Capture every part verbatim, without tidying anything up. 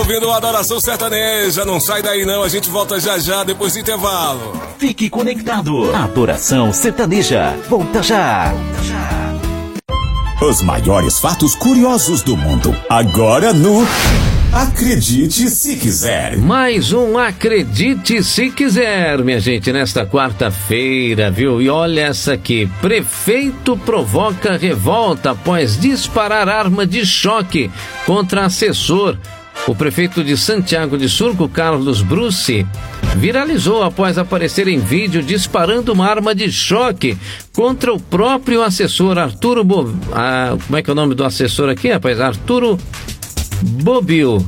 ouvindo o Adoração Sertaneja. Não sai daí não, a gente volta já já depois do intervalo. Fique conectado. Adoração Sertaneja. Volta já. Volta já. Os maiores fatos curiosos do mundo. Agora no Acredite Se Quiser. Mais um Acredite Se Quiser, minha gente, nesta quarta-feira, viu? E olha essa aqui. Prefeito provoca revolta após disparar arma de choque contra assessor. O prefeito de Santiago de Surco, Carlos Bruce, viralizou após aparecer em vídeo disparando uma arma de choque contra o próprio assessor Arturo Bo... ah, como é que é o nome do assessor aqui, rapaz? Arturo Bobil,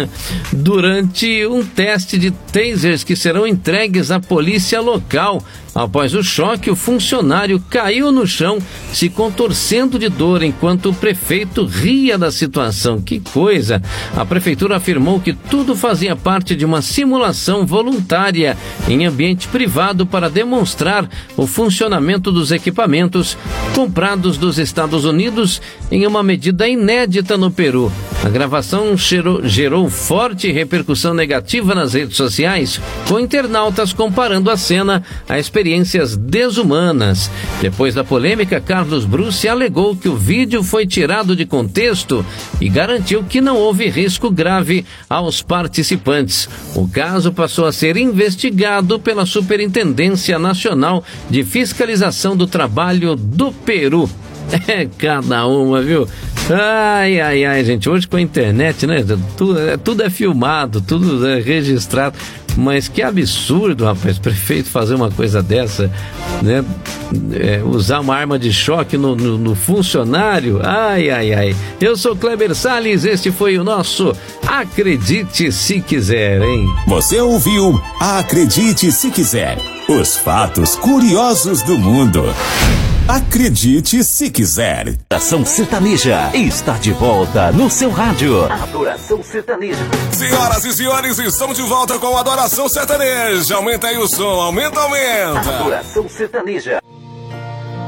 durante um teste de tasers que serão entregues à polícia local. Após o choque, o funcionário caiu no chão, se contorcendo de dor, enquanto o prefeito ria da situação. Que coisa! A prefeitura afirmou que tudo fazia parte de uma simulação voluntária em ambiente privado para demonstrar o funcionamento dos equipamentos comprados dos Estados Unidos em uma medida inédita no Peru. A gravação gerou, gerou forte repercussão negativa nas redes sociais, com internautas comparando a cena a experiências desumanas. Depois da polêmica, Carlos Bruce alegou que o vídeo foi tirado de contexto e garantiu que não houve risco grave aos participantes. O caso passou a ser investigado pela Superintendência Nacional de Fiscalização do Trabalho do Peru. É cada uma, viu? Ai, ai, ai, gente, hoje com a internet, né, tudo, tudo é filmado, tudo é registrado, mas que absurdo, rapaz, prefeito fazer uma coisa dessa, né, é, usar uma arma de choque no, no, no funcionário. Ai, ai, ai. Eu sou Kleber Salles, este foi o nosso Acredite Se Quiser, hein? Você ouviu Acredite Se Quiser, os fatos curiosos do mundo. Acredite Se Quiser. Adoração Sertaneja está de volta no seu rádio. Adoração Sertaneja. Senhoras e senhores, estamos de volta com a Adoração Sertaneja. Aumenta aí o som, aumenta, aumenta. Adoração Sertaneja.